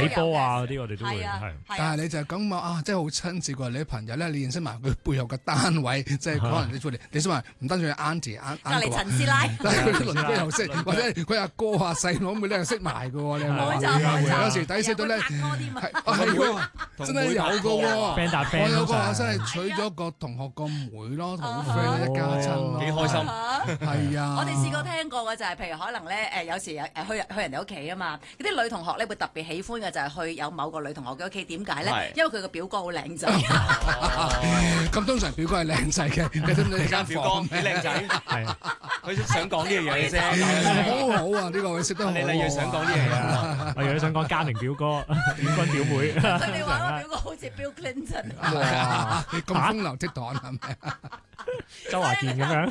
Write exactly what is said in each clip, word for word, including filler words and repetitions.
睇波啊嗰啲，我哋都會係。 但係你就咁話啊，真係好親切喎！你啲朋友咧，你認識埋佢背後嘅單位，即係可能你出嚟，你想話唔單止係 auntie、 隔離陳師奶， 但係佢啲鄰居又識，或者佢阿哥啊、細佬妹咧又識埋嘅喎，你係咪？ 冇錯冇錯， 有時抵死到咧， 拍拖添啊！ 係係喎，真係有嘅喎。 friend 搭 friend 我有個嗰陣學生係娶咗個同學個妹咯，好 friend 一家親咯， 幾開心。 係啊！ 我哋試過聽過嘅就係，譬如可能咧誒，有時誒去去人哋屋企啊嘛，嗰啲女同學咧會特別喜歡嘅就係去有某個女同學嘅屋企，點解咧？因為佢個表哥好靚仔。 咁通常表哥係靚仔嘅，你知唔知你間表哥幾靚仔？ 係佢想講呢樣嘢啫。 好好啊！呢個佢識得好。 你例如想講呢樣嘢， 我又想講家明表哥、點軍表妹。 佢哋話個表哥好似 Bill Clinton。 哇！你咁風流倜儻係咪啊？ 周華健咁樣。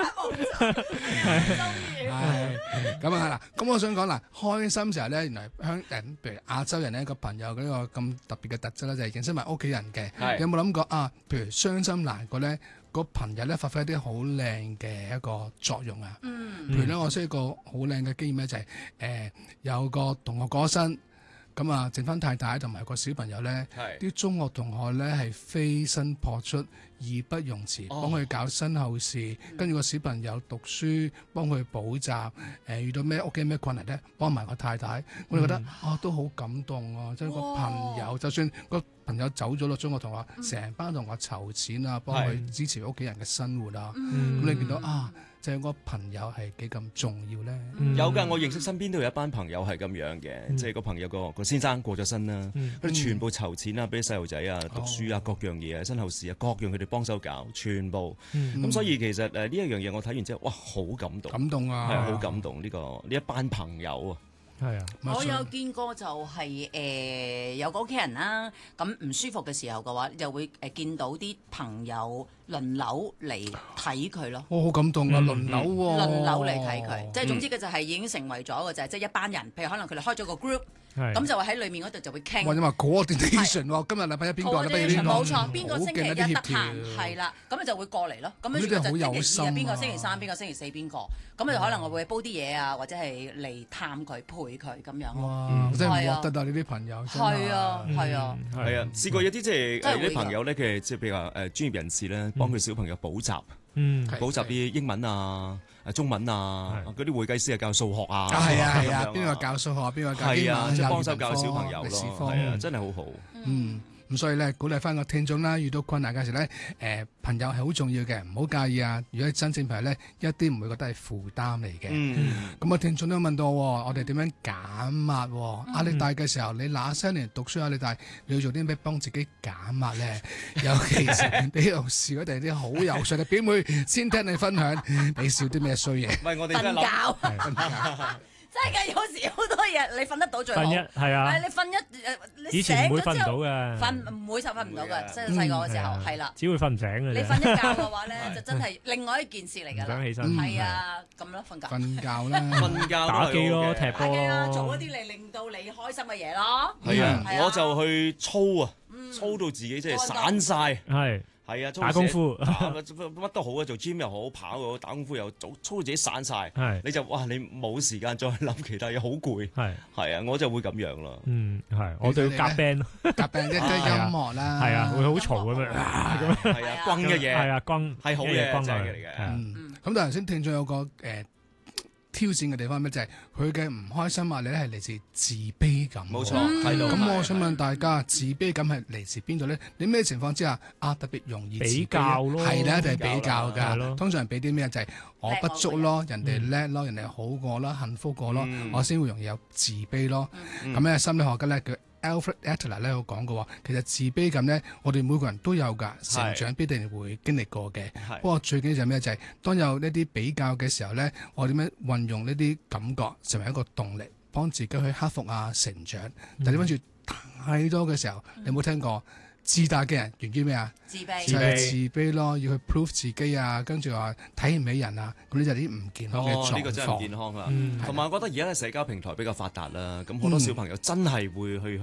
係咁啊嗱，咁我想講嗱，開心時候咧，原來香人譬如亞洲人咧個朋友嘅呢個咁特別嘅特質咧，就係認識埋屋企人嘅。有冇諗過啊？譬如傷心難過咧，個朋友咧發揮一啲好靚嘅一個作用啊。 嗯。 譬如咧，我識一個好靚嘅經驗咧，就係誒有個同學過咗身。咁啊，剩翻太太同埋個小朋友咧，啲中學同學咧係飛身撲出，義不容辭，幫佢搞身後事，跟住個小朋友讀書，幫佢補習，誒遇到咩屋企咩困難咧，幫埋個太太，我哋覺得啊都好感動啊！即係個朋友，就算個朋友走咗咯，中學同學成班同學籌錢啊，幫佢支持屋企人嘅生活啊，咁你見到啊〜就係個朋友係幾咁重要咧？ 有㗎，我認識身邊都有一班朋友係咁樣嘅，即係個朋友個個先生過咗身啦，佢哋全部籌錢啊，俾細路仔啊讀書啊，各樣嘢啊，身後事啊，各樣佢哋幫手搞，全部。咁所以其實誒呢一樣嘢我睇完之後，哇，好感動， 感動啊， 係好感動呢個呢一班朋友啊。 係啊， 我有見過就係誒有個屋企人啦，咁唔舒服嘅時候嘅話，就會誒見到啲朋友輪流嚟睇佢咯。 我好感動啊！輪流喎， 輪流嚟睇佢，即係總之嘅就係已經成為咗嘅就係即係一班人，譬如可能佢哋開咗個 group。咁就會喺裏面嗰度就會傾， 或者話 coordination 喎，今日禮拜一邊個禮拜二邊個， 冇錯，邊個星期一得閒，係啦，咁就會過嚟咯。咁樣就星期二啊，邊個星期三，邊個星期四邊個，咁就可能我會煲啲嘢啊，或者係嚟探佢陪佢咁樣。 哇！真係獲得啊！你啲朋友係啊係啊係啊，試過有啲即係啲朋友咧，佢即係譬如話誒專業人士咧，幫佢小朋友補習，補習啲英文啊。誒中文啊，嗰啲會計師啊教數學啊， 係啊係啊，邊個教數學，邊個教英文， 即係幫手教小朋友咯，係啊，真係好好。 嗯，咁所以咧鼓勵翻個聽眾啦，遇到困難嘅時候咧，誒朋友係好重要嘅，唔好介意啊。如果係真正朋友咧，一啲唔會覺得係負擔嚟嘅。嗯，咁啊聽眾都問到我哋點樣減壓？壓力大嘅時候，你那些年讀書壓力大，你要做啲咩幫自己減壓咧？尤其是你又試嗰啲啲好有趣嘅表妹，先聽你分享，你笑啲咩衰嘢？ 唔係我哋瞓覺，瞓覺。真係㗎，有時好多嘢你瞓得到最好。 瞓一係啊， 你瞓一誒， 以前唔會瞓唔到嘅， 瞓唔會就瞓唔到嘅，即係細個嘅時候係啦。 只會瞓唔醒嘅。 你瞓一覺嘅話咧，就真係另外一件事嚟㗎啦。 想起身。 係啊，咁咯，瞓覺。 瞓覺啦， 瞓覺打機咯，踢波咯， 做一啲嚟令到你開心嘅嘢咯。 係啊，我就去操啊，操到自己即係散晒。 係。 係啊， 打功夫乜都好啊，做 gym 又好，跑又好，打功夫又操，操到自己散晒。係你就哇，你冇時間再諗其他嘢，好攰。係係啊，我就會咁樣咯。 嗯，係我對夾 band， 夾 band 一堆音樂啦， 係啊，會好嘈咁樣。 係啊，轟嘅嘢係啊，轟係好嘢，轟嚟嘅。 嗯，咁頭先聽咗有個誒挑戰嘅地方咩？就係佢嘅唔開心壓力咧，係嚟自自卑感。 冇錯，係咯。 咁我想問大家，自卑感係嚟自邊度咧？你咩情況之下啊特別容易比較咯？ 係啦，一定係比較㗎。通常俾啲咩就係我不足咯，人哋叻咯，人哋好過啦，幸福過咯，我先會容易有自卑咯。咁咧心理學家咧佢Alfred Adler 咧有講過，其實自卑感咧，我哋每個人都有㗎，成長必定會經歷過嘅。不過最緊要就係咩？就係當有呢啲比較嘅時候咧，我點樣運用呢啲感覺成為一個動力，幫自己去克服啊成長。但係你跟住太多嘅時候，你有冇聽過？自大嘅人源於咩啊？ 自卑， 就係自卑咯，要去 prove 自己啊，跟住話睇唔起人啊，咁呢就係啲唔健康嘅狀況。 呢個真係唔健康啦。同埋我覺得而家嘅社交平台比較發達啦，咁好多小朋友真係會去去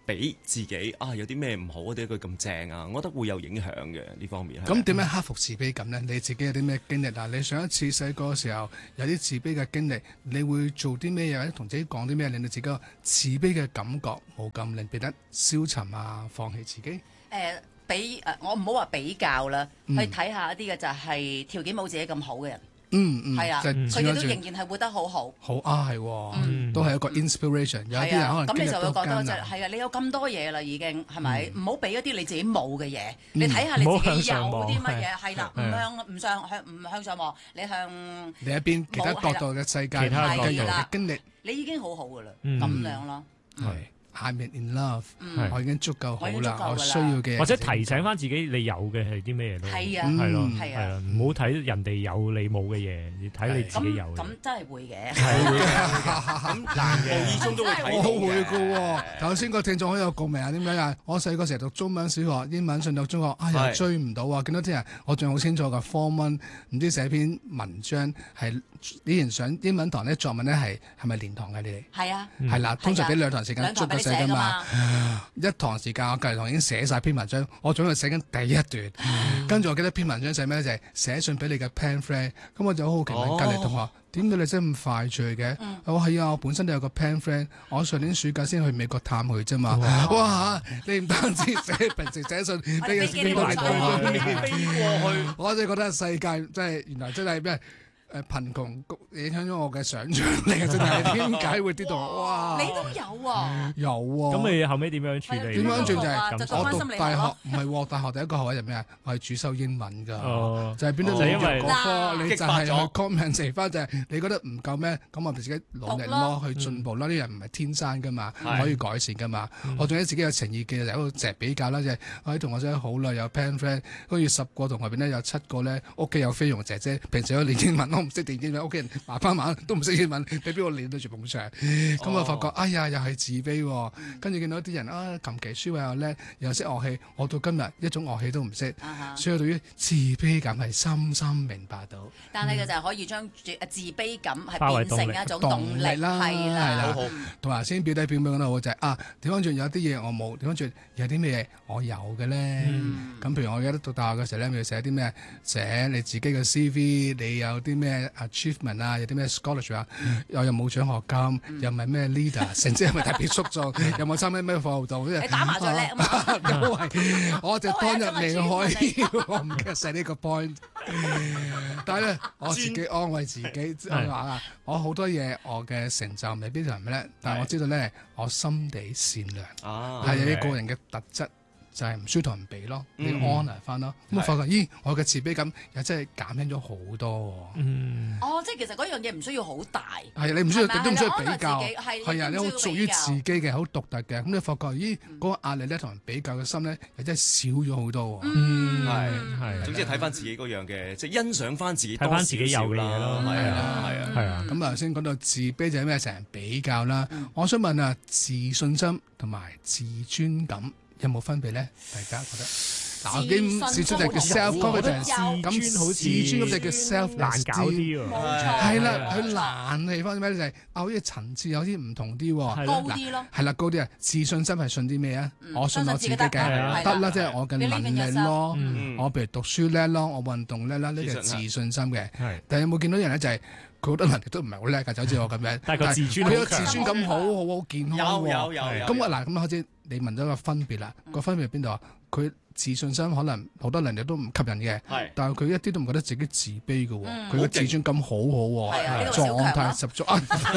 俾自己啊有啲咩唔好啊？點解佢咁正啊？我覺得會有影響嘅呢方面。 咁點樣克服自卑感呢？你自己有啲咩經歷啊？你上一次細個嘅時候有啲自卑嘅經歷，你會做啲咩嘢？或者同自己講啲咩，令到自己個自卑嘅感覺冇咁令變得消沉啊，放棄自己？ 誒，比誒我唔好話比較啦， 嗯去睇下一啲嘅就係條件冇自己咁好嘅人。 嗯嗯， 係啊， 就佢哋都轉一轉仍然係活得好好。 好啊，係喎，都係一個 inspiration。有啲人可能咁你就會覺得經歷就係啊，你有咁多嘢啦，已經係咪？唔好俾一啲你自己冇嘅嘢， 嗯你睇下你唔好自己有向上望啲乜嘢係啦，唔係向唔上向唔向上望，你向你一邊其他角度嘅世界， 其他角度嘅經歷， 你已經好好噶啦， 嗯咁樣咯。 係。I'm in love， 嗯我已經足夠好我已經足夠㗎啦， 啦我需要嘅或者提醒翻自己你有嘅係啲咩嘢咯？ 係啊係咯， 嗯係啊係啊，唔好睇人哋有你冇嘅嘢，你睇你自己有嘅。 咁咁真係會嘅。 係會嘅咁難無意中都會睇到我會嘅嘅喎，頭先個聽眾好有共鳴啊！點解啊？我細個成日讀中文小學，英文上到中學，啊又係追唔到啊！見到啲人，我仲好清楚㗎，form one 唔知寫篇文章係以前上英文堂咧作文咧係係咪連堂嘅你哋？ 係啊， 係啦，通常俾兩堂時間足夠兩堂俾你寫㗎嘛。 寫㗎嘛。 一堂時間我隔離堂已經寫晒篇文章，我總係寫緊第一段，跟住我記得篇文章寫咩咧？就係寫信俾你嘅 pen friend。咁我就好好奇問隔離同學，點解你真係咁快脆嘅？我話係啊，我本身都有個 pen friend，我上年暑假先去美國探佢啫嘛。哇！你唔單止寫平時寫信俾個邊個嚟到飛過去。 我真係覺得世界真係原來真係咩？誒貧窮影響咗我嘅想像力啊！真係點解會跌到哇？ 你都有啊？ 有喎。 咁你後尾點樣處理？ 點樣轉就係就讀我讀返心理學大學咯唔係喎，大學第一個學位係咩啊？我係主修英文㗎， 哦就係變咗你就因為嗰科，你就係去激發咗 compensate 翻，就係你覺得唔夠咩？咁我咪自己努力咯，去進步啦。呢樣唔係天生㗎嘛，可以改善㗎嘛。我仲有自己有情意結，就喺度成日比較啦，就係我啲同學仔好啦，有 pen friend，好似十個同學入邊咧有七個咧屋企有菲傭姐姐，平時有練英文，我唔識練英文，屋企人爸爸媽媽都唔識英文，俾邊個練到住埲牆？咁我發覺哎呀，又係自卑喎。跟住見到啲人啊，琴棋書畫又叻，又識樂器，我到今日一種樂器都唔識，所以對於自卑感係深深明白到。 但係佢就係可以將自自卑感化係為變成一種動力， 啦， 係啦， 好同埋先表弟表妹講得好就係啊，點樣轉有啲嘢我冇，點樣轉有啲咩嘢我有嘅咧？咁譬如我而家讀大學嘅時候咧，咪要寫啲咩？寫你自己嘅 C V，你有啲咩 achievement 啊，有啲咩 scholarship 啊，又又冇獎學金，又唔係咩 leader，成績係咪特別xuất眾，又冇參加咩課活動？ 你打麻雀叻啊嘛， 因為我就當日離開，我唔記得寫呢個 point。但係咧，我自己安慰自己，即係話啊，我好多嘢，我嘅成就未必係咩咧，但係我知道咧，我心地善良， 啊係有啲個人嘅特質。就係唔需要同人比咯，你要 honour 翻咯。咁我發覺，咦，我嘅自卑感又真係減輕咗好多喎。 嗯， 哦，即係其實嗰樣嘢唔需要好大， 係你唔需要， 係咪都唔需要係啦比較， honour 自己係係啊，你好你都唔需要屬於比較自己嘅，好獨特嘅。咁你發覺，咦，嗰個壓力咧同人比較嘅心咧，又真係少咗好多喎。 嗯， 係係， 總之係睇翻自己嗰樣嘅，即係欣賞翻自己睇返自己有嘅嘢咯係啊， 係啊係啊。 係啊， 咁頭先講到自卑就係咩？成日比較啦。我想問啊，自信心同埋自尊感有冇分別咧？大家覺得？嗱，我已經試出就叫 self confidence，咁自尊好似自尊咁就叫 self 難搞啲喎。 冇錯， 係啦，佢難係方面咧就係啊，好似層次有啲唔同啲喎。 係高啲咯， 係啦，高啲啊！自信心係信啲咩啊？我信我自己嘅， 相信自己得啦，即係我嘅能力咯。 嗯我譬如讀書叻咯，我運動叻啦，呢個係自信自信心嘅。 係， 但係有冇見到人咧就係佢好多能力都唔係好叻㗎，就好似我咁樣。 但係個自尊佢個好強自尊感好好好健康有喎。 有有有。 咁啊嗱，咁開始你問咗個分別啦。個分別喺邊度啊？佢自信心可能好多能力都唔吸引嘅， 係但係佢一啲都唔覺得自己自卑嘅喎。 嗯佢個自尊感好好喎， 係啊呢個小強狀態啊十足。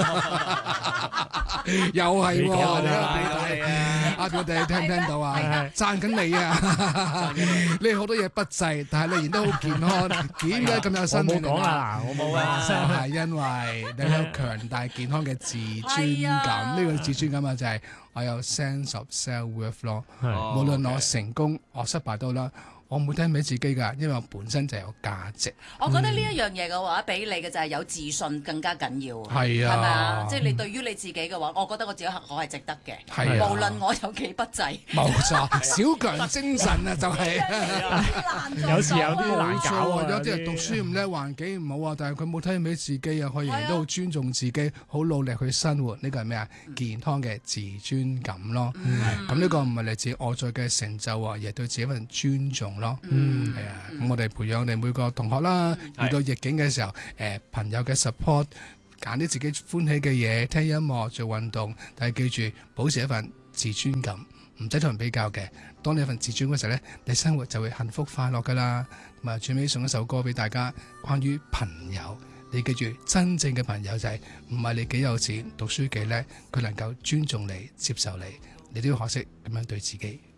又係喎， 你講你啊表弟阿表弟聽唔聽到啊？ 係係讚緊你啊！你好多嘢不濟，但係你仍然都好健康。點解咁有我生命力冇講啊？ 啊，我冇冇啊啊， 就係因為你有強大健康嘅自尊感，呢個自尊感啊就係我有 sense of self worth 咯。 係無論我成功我失敗都好啦， 我唔會睇唔起自己㗎，因為我本身就有價值。 我覺得呢一樣嘢嘅話，俾你嘅就係有自信更加緊要。 係啊， 係咪啊？即係你對於你自己嘅話，我覺得我自己我係值得嘅。 係啊， 無論我有幾不濟。 冇錯，小強精神啊，就係。 有時有啲難搞啊， 有啲人讀書唔叻，環境唔好啊，但係佢冇睇唔起自己啊，佢仍然都好尊重自己，好努力去生活。呢個係咩啊？健康嘅自尊感咯。咁呢個唔係嚟自外在嘅成就啊，而係對自己一份尊重咯。嗯，係啊。咁我哋培養我哋每個同學啦，遇到逆境嘅時候，誒朋友嘅 support，揀啲自己歡喜嘅嘢，聽音樂、做運動，但係記住保持一份自尊感，唔使同人比較嘅。當你有份自尊嗰時候咧，你生活就會幸福快樂噶啦。咁啊，最尾送一首歌俾大家，關於朋友。你記住，真正嘅朋友就係唔係你幾有錢、讀書幾叻，佢能夠尊重你、接受你，你都要學識咁樣對自己。